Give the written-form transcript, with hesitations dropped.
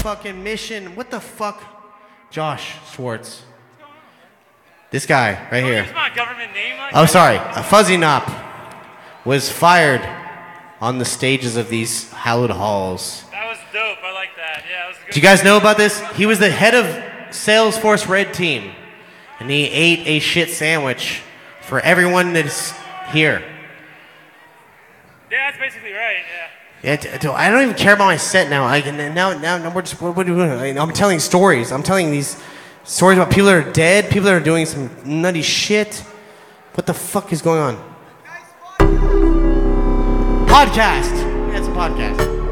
fucking mission. What the fuck? Josh Schwartz. This guy right here. Use my government name like Oh, sorry. A Fuzzy Nop was fired on the stages of these hallowed halls. That was dope. I like that. Yeah, that was a good. Do you guys know about this? He was the head of Salesforce Red Team, and he ate a shit sandwich for everyone that's here. Yeah, that's basically right. Yeah. Yeah, I don't even care about my set now. Now we're just what are we doing? I'm telling stories. I'm telling these stories about people that are dead, people that are doing some nutty shit. What the fuck is going on? Podcast. Yeah, it's a podcast.